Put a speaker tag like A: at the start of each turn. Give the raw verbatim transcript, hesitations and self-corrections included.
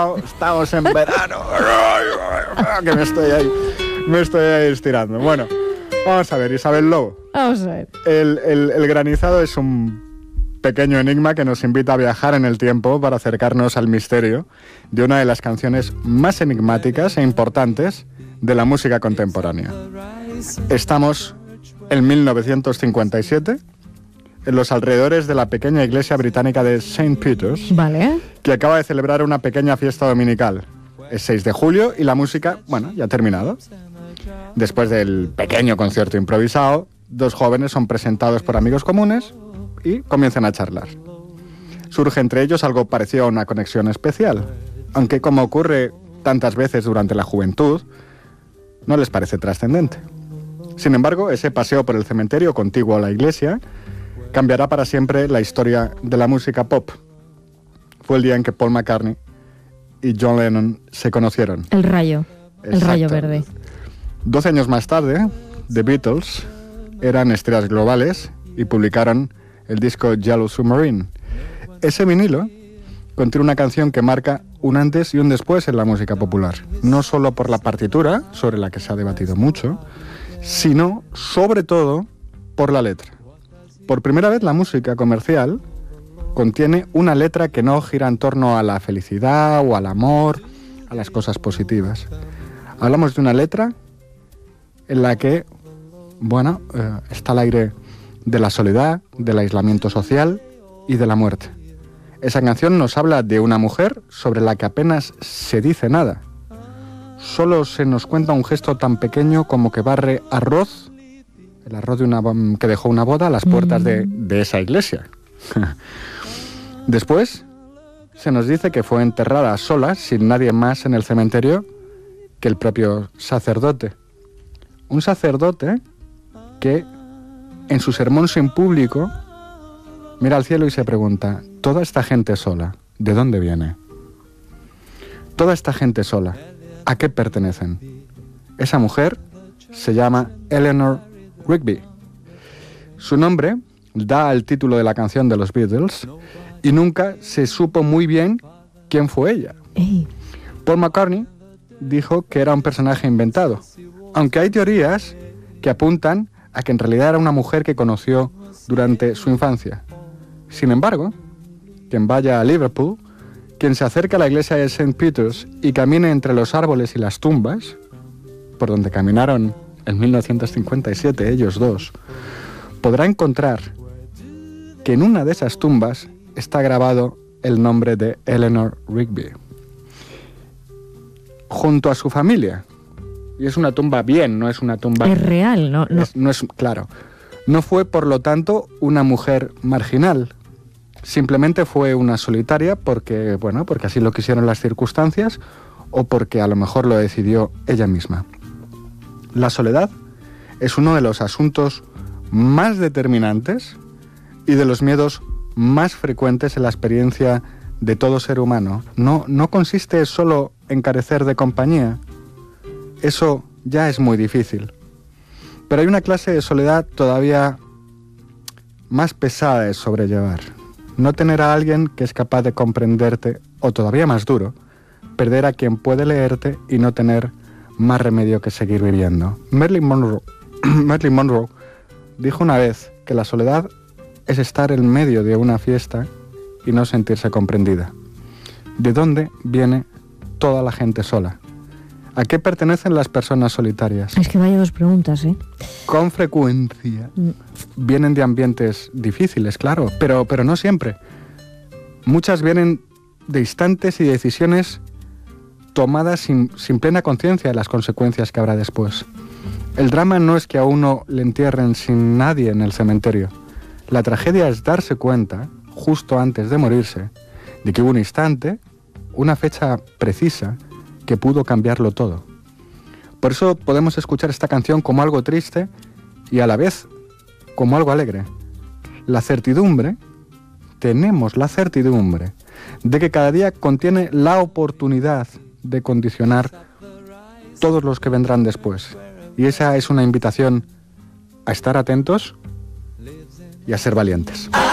A: templado, estamos en verano, que me estoy ahí, me estoy ahí estirando. Bueno, vamos a ver, Isabel Lobo.
B: Vamos a ver.
A: El, el, el granizado es un pequeño enigma que nos invita a viajar en el tiempo para acercarnos al misterio de una de las canciones más enigmáticas e importantes de la música contemporánea. Estamos en mil novecientos cincuenta y siete, en los alrededores de la pequeña iglesia británica de Saint Peter's,
B: Vale.
A: que acaba de celebrar una pequeña fiesta dominical. Es seis de julio y la música, bueno, ya ha terminado. Después del pequeño concierto improvisado, dos jóvenes son presentados por amigos comunes y comienzan a charlar. Surge entre ellos algo parecido a una conexión especial, aunque como ocurre tantas veces durante la juventud, no les parece trascendente. Sin embargo, ese paseo por el cementerio contiguo a la iglesia cambiará para siempre la historia de la música pop. Fue el día en que Paul McCartney y John Lennon se conocieron.
B: El rayo, el
A: Exacto.
B: rayo verde.
A: Doce años más tarde, The Beatles eran estrellas globales y publicaron el disco Yellow Submarine. Ese vinilo contiene una canción que marca un antes y un después en la música popular, no solo por la partitura, sobre la que se ha debatido mucho, sino, sobre todo, por la letra. Por primera vez la música comercial contiene una letra que no gira en torno a la felicidad o al amor, a las cosas positivas. Hablamos de una letra en la que, bueno, eh, está el aire de la soledad, del aislamiento social y de la muerte. Esa canción nos habla de una mujer sobre la que apenas se dice nada. Solo se nos cuenta un gesto tan pequeño como que barre arroz, el arroz de una, que dejó una boda a las puertas mm. de, de esa iglesia. Después se nos dice que fue enterrada sola, sin nadie más en el cementerio que el propio sacerdote. Un sacerdote que en su sermón sin público mira al cielo y se pregunta: toda esta gente sola, ¿de dónde viene? Toda esta gente sola, ¿a qué pertenecen? Esa mujer se llama Eleanor Rigby. Su nombre da al título de la canción de los Beatles y nunca se supo muy bien quién fue ella.
B: Ey.
A: Paul McCartney dijo que era un personaje inventado, aunque hay teorías que apuntan a que en realidad era una mujer que conoció durante su infancia. Sin embargo, quien vaya a Liverpool, quien se acerque a la iglesia de Saint Peter's y camine entre los árboles y las tumbas, por donde caminaron en mil novecientos cincuenta y siete ellos dos, podrá encontrar que en una de esas tumbas está grabado el nombre de Eleanor Rigby, junto a su familia. Y es una tumba bien, no es una tumba...
B: Es real, ¿no? No
A: es, no es, claro. No fue, por lo tanto, una mujer marginal. Simplemente fue una solitaria porque, bueno, porque así lo quisieron las circunstancias o porque a lo mejor lo decidió ella misma. La soledad es uno de los asuntos más determinantes y de los miedos más frecuentes en la experiencia de todo ser humano. No, no consiste solo en carecer de compañía. Eso ya es muy difícil. Pero hay una clase de soledad todavía más pesada de sobrellevar. No tener a alguien que es capaz de comprenderte, o todavía más duro, perder a quien puede leerte y no tener más remedio que seguir viviendo. Marilyn Monroe, Marilyn Monroe dijo una vez que la soledad es estar en medio de una fiesta y no sentirse comprendida. ¿De dónde viene toda la gente sola? ¿A qué pertenecen las personas solitarias?
B: Es que vaya dos preguntas, ¿eh?
A: Con frecuencia
B: Mm.
A: vienen de ambientes difíciles, claro, pero, pero no siempre. Muchas vienen de instantes y decisiones tomadas sin, sin plena conciencia de las consecuencias que habrá después. El drama no es que a uno le entierren sin nadie en el cementerio. La tragedia es darse cuenta, justo antes de morirse, de que hubo un instante, una fecha precisa, que pudo cambiarlo todo. Por eso podemos escuchar esta canción como algo triste y a la vez como algo alegre. La certidumbre, tenemos la certidumbre de que cada día contiene la oportunidad de condicionar todos los que vendrán después. Y esa es una invitación a estar atentos y a ser valientes.